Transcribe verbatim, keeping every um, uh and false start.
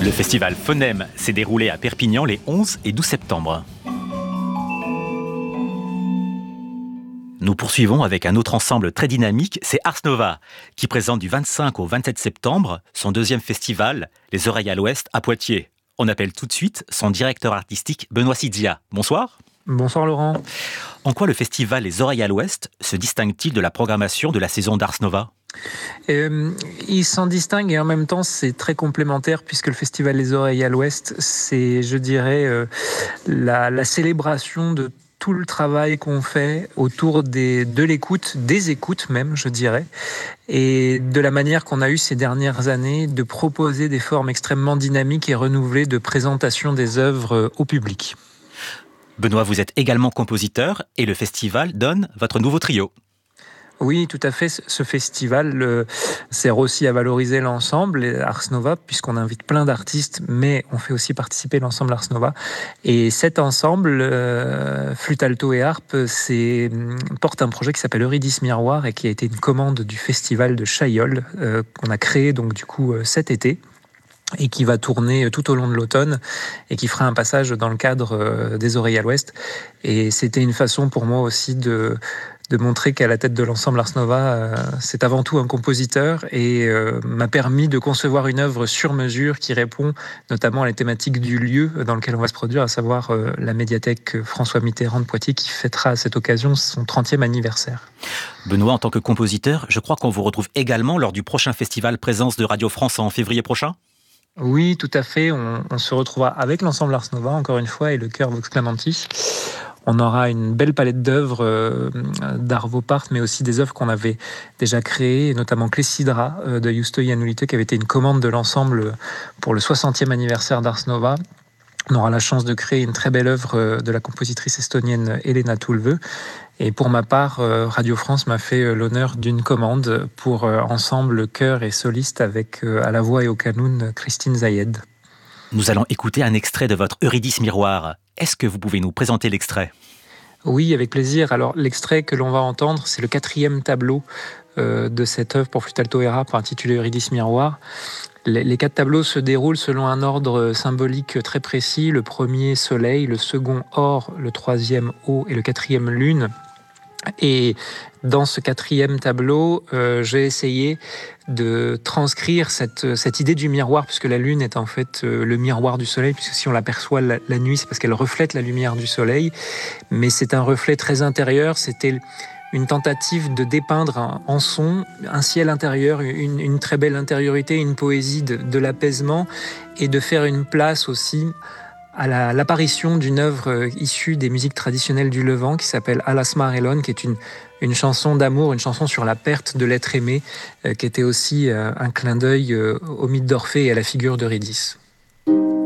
Le festival Phonème s'est déroulé à Perpignan les onze et douze septembre. Nous poursuivons avec un autre ensemble très dynamique, c'est Ars Nova, qui présente du vingt-cinq au vingt-sept septembre son deuxième festival, Les Oreilles à l'Ouest, à Poitiers. On appelle tout de suite son directeur artistique, Benoît Sidzia. Bonsoir. Bonsoir Laurent. En quoi le festival Les Oreilles à l'Ouest se distingue-t-il de la programmation de la saison d'Ars Nova ? Euh, il s'en distingue et en même temps c'est très complémentaire puisque le festival Les Oreilles à l'Ouest, c'est, je dirais, euh, la, la célébration de tout le travail qu'on fait autour des, de l'écoute, des écoutes même, je dirais, et de la manière qu'on a eu ces dernières années de proposer des formes extrêmement dynamiques et renouvelées de présentation des œuvres au public. Benoît, vous êtes également compositeur et le festival donne votre nouveau trio. Oui, tout à fait. Ce festival euh, sert aussi à valoriser l'ensemble Ars Nova, puisqu'on invite plein d'artistes, mais on fait aussi participer l'ensemble Ars Nova. Et cet ensemble, euh, flûte, alto et harpe, c'est, porte un projet qui s'appelle Eurydice Miroir et qui a été une commande du festival de Chaillol, euh, qu'on a créé donc du coup euh, cet été, et qui va tourner tout au long de l'automne et qui fera un passage dans le cadre des Oreilles à l'Ouest. Et c'était une façon pour moi aussi de, de montrer qu'à la tête de l'ensemble Ars Nova, euh, c'est avant tout un compositeur et euh, m'a permis de concevoir une œuvre sur mesure qui répond notamment à les thématiques du lieu dans lequel on va se produire, à savoir euh, la médiathèque François Mitterrand de Poitiers qui fêtera à cette occasion son trentième anniversaire. Benoît, en tant que compositeur, je crois qu'on vous retrouve également lors du prochain festival Présence de Radio France en février prochain ? Oui, tout à fait. On, on se retrouvera avec l'ensemble Ars Nova, encore une fois, et le chœur Vox Clamantis. On aura une belle palette d'œuvres euh, d'Arvo Part, mais aussi des œuvres qu'on avait déjà créées, notamment Clessidra euh, de Justo Iannolite, qui avait été une commande de l'ensemble pour le soixantième anniversaire d'Ars Nova. On aura la chance de créer une très belle œuvre de la compositrice estonienne Elena Tulve. Et pour ma part, Radio France m'a fait l'honneur d'une commande pour ensemble chœur et soliste avec à la voix et au canon Christine Zayed. Nous allons écouter un extrait de votre Eurydice Miroir. Est-ce que vous pouvez nous présenter l'extrait ? Oui, avec plaisir. Alors l'extrait que l'on va entendre, c'est le quatrième tableau euh, de cette œuvre pour flûte alto et harpe intitulée Eurydice Miroir. Les quatre tableaux se déroulent selon un ordre symbolique très précis. Le premier, soleil, le second, or, le troisième, eau et le quatrième, lune. Et dans ce quatrième tableau, euh, j'ai essayé de transcrire cette, cette idée du miroir, puisque la lune est en fait euh, le miroir du soleil, puisque si on l'aperçoit la, la nuit, c'est parce qu'elle reflète la lumière du soleil. Mais c'est un reflet très intérieur, c'était une tentative de dépeindre en son un ciel intérieur, une, une très belle intériorité, une poésie de, de l'apaisement et de faire une place aussi à la, l'apparition d'une œuvre issue des musiques traditionnelles du Levant qui s'appelle Alas Marelon, qui est une, une chanson d'amour, une chanson sur la perte de l'être aimé, euh, qui était aussi euh, un clin d'œil euh, au mythe d'Orphée et à la figure d'Eurydice.